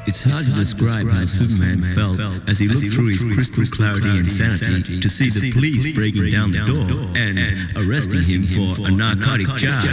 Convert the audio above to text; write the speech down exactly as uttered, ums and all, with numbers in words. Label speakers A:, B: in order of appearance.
A: It's hard to describe how Superman felt as he looked through his crystal clarity and sanity to see the police breaking down the door and arresting him for a narcotic charge.